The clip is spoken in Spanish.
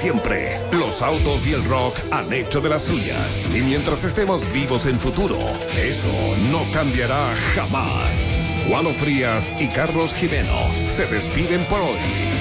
siempre. Los autos y el rock han hecho de las suyas. Y mientras estemos vivos en futuro, eso no cambiará jamás. Juano Frías y Carlos Jimeno se despiden por hoy.